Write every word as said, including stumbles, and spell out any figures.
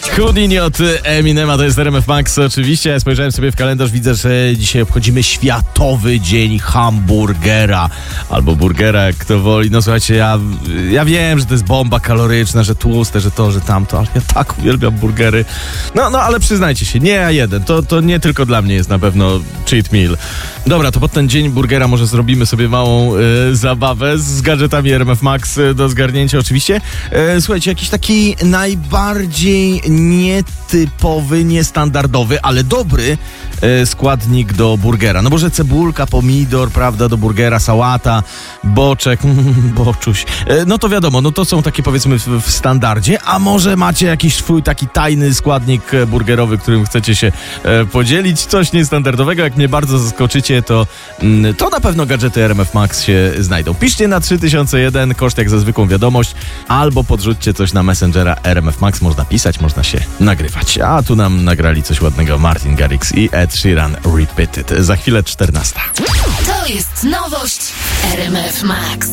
Houdini od Eminema, to jest R M F Max. Oczywiście spojrzałem sobie w kalendarz, widzę, że dzisiaj obchodzimy Światowy Dzień Hamburgera. Albo burgera, jak kto woli. No słuchajcie, ja, ja wiem, że to jest bomba kaloryczna, że tłuste, że to, że tamto, ale ja tak uwielbiam burgery. No, no ale przyznajcie się, nie ja jeden. To, to nie tylko dla mnie jest na pewno cheat meal. Dobra, to pod ten dzień burgera może zrobimy sobie małą y, zabawę z gadżetami R M F Max y, do zgarnięcia oczywiście. Y, słuchajcie, jakiś taki najbardziej nietypowy, niestandardowy, ale dobry y, składnik do burgera. No bo że cebulka, pomidor, prawda, do burgera, sałata, boczek, boczuś. Y, no to wiadomo, no to są takie powiedzmy w, w standardzie, a może macie jakiś swój taki tajny składnik burgerowy, którym chcecie się y, podzielić, coś niestandardowego. Jak mnie bardzo zaskoczycie, to, y, to na pewno gadżety R M F Max się znajdą. Piszcie na trzy tysiące jeden, koszt jak za zwykłą wiadomość, albo podrzućcie coś na Messengera R M F Max. Można pisać, można się nagrywać. A tu nam nagrali coś ładnego Martin Garrix i Ed Sheeran Repeated. Za chwilę czternasta. To jest nowość R M F Max.